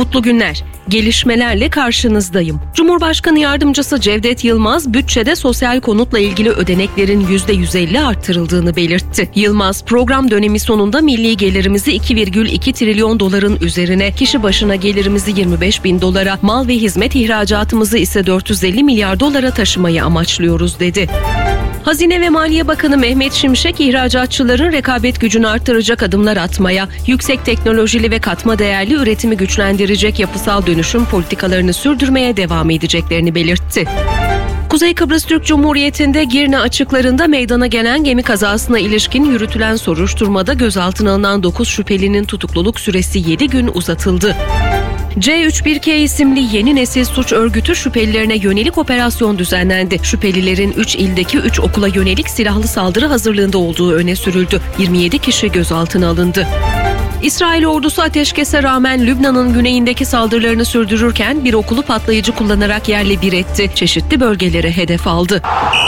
Mutlu günler. Gelişmelerle karşınızdayım. Cumhurbaşkanı Yardımcısı Cevdet Yılmaz, bütçede sosyal konutla ilgili ödeneklerin %150 arttırıldığını belirtti. Yılmaz, program dönemi sonunda milli gelirimizi 2,2 trilyon doların üzerine, kişi başına gelirimizi 25 bin dolara, mal ve hizmet ihracatımızı ise 450 milyar dolara taşımayı amaçlıyoruz dedi. Hazine ve Maliye Bakanı Mehmet Şimşek, ihracatçıların rekabet gücünü artıracak adımlar atmaya, yüksek teknolojili ve katma değerli üretimi güçlendirecek yapısal dönüşüm politikalarını sürdürmeye devam edeceklerini belirtti. Kuzey Kıbrıs Türk Cumhuriyeti'nde Girne açıklarında meydana gelen gemi kazasına ilişkin yürütülen soruşturmada gözaltına alınan 9 şüphelinin tutukluluk süresi 7 gün uzatıldı. C31K isimli yeni nesil suç örgütü şüphelilerine yönelik operasyon düzenlendi. Şüphelilerin 3 ildeki 3 okula yönelik silahlı saldırı hazırlığında olduğu öne sürüldü. 27 kişi gözaltına alındı. İsrail ordusu ateşkese rağmen Lübnan'ın güneyindeki saldırılarını sürdürürken bir okulu patlayıcı kullanarak yerle bir etti. Çeşitli bölgelere hedef aldı.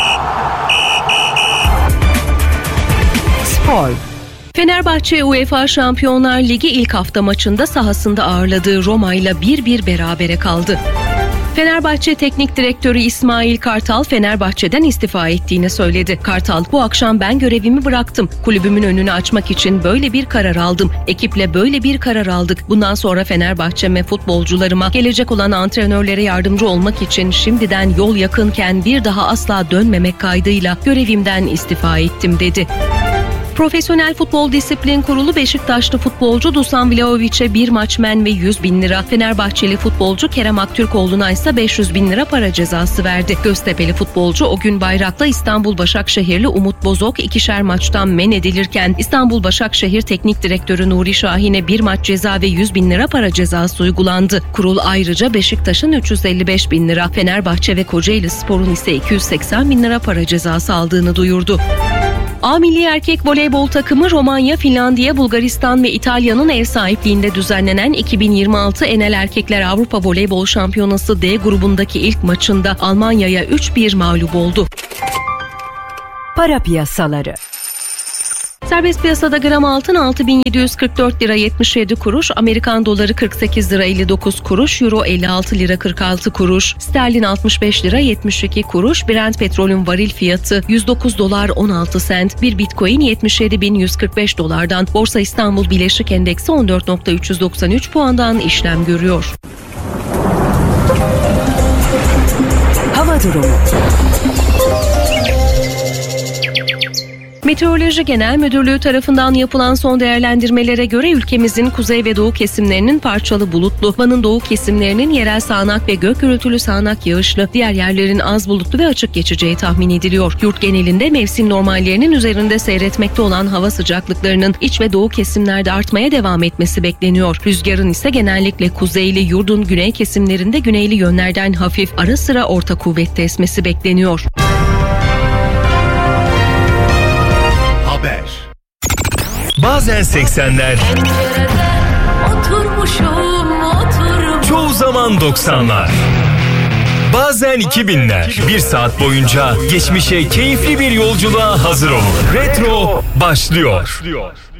Spor. Fenerbahçe UEFA Şampiyonlar Ligi ilk hafta maçında sahasında ağırladığı Roma ile 1-1 berabere kaldı. Fenerbahçe Teknik Direktörü İsmail Kartal, Fenerbahçe'den istifa ettiğini söyledi. Kartal, "Bu akşam ben görevimi bıraktım. Kulübümün önünü açmak için böyle bir karar aldım. Ekiple böyle bir karar aldık. Bundan sonra Fenerbahçe'me, futbolcularıma, gelecek olan antrenörlere yardımcı olmak için şimdiden yol yakınken bir daha asla dönmemek kaydıyla görevimden istifa ettim," dedi. Profesyonel Futbol Disiplin Kurulu Beşiktaşlı futbolcu Dusan Vlahovic'e 1 maç men ve 100 bin lira, Fenerbahçeli futbolcu Kerem Aktürkoğlu'na ise 500 bin lira para cezası verdi. Göztepe'li futbolcu o gün Bayrak'la İstanbul Başakşehirli Umut Bozok 2'şer maçtan men edilirken İstanbul Başakşehir Teknik Direktörü Nuri Şahin'e 1 maç ceza ve 100 bin lira para cezası uygulandı. Kurul ayrıca Beşiktaş'ın 355 bin lira, Fenerbahçe ve Kocaelispor'un ise 280 bin lira para cezası aldığını duyurdu. A milli erkek voleybol takımı Romanya, Finlandiya, Bulgaristan ve İtalya'nın ev sahipliğinde düzenlenen 2026 Enel Erkekler Avrupa Voleybol Şampiyonası D grubundaki ilk maçında Almanya'ya 3-1 mağlup oldu. Para piyasaları. Serbest piyasada gram altın 6.744 lira 77 kuruş, Amerikan doları 48 lira 59 kuruş, euro 56 lira 46 kuruş, sterlin 65 lira 72 kuruş, Brent petrolün varil fiyatı 109 dolar 16 sent, bir bitcoin 77.145 dolardan, Borsa İstanbul Bileşik Endeksi 14.393 puandan işlem görüyor. Hava durumu. Meteoroloji Genel Müdürlüğü tarafından yapılan son değerlendirmelere göre ülkemizin kuzey ve doğu kesimlerinin parçalı bulutlu, Van'ın doğu kesimlerinin yerel sağanak ve gök gürültülü sağanak yağışlı, diğer yerlerin az bulutlu ve açık geçeceği tahmin ediliyor. Yurt genelinde mevsim normallerinin üzerinde seyretmekte olan hava sıcaklıklarının iç ve doğu kesimlerde artmaya devam etmesi bekleniyor. Rüzgarın ise genellikle kuzeyli, yurdun güney kesimlerinde güneyli yönlerden hafif, ara sıra orta kuvvette esmesi bekleniyor. Bazen 80'ler, çoğu zaman 90'lar, bazen 2000'ler. Bir saat boyunca geçmişe keyifli bir yolculuğa hazır olun. Retro başlıyor.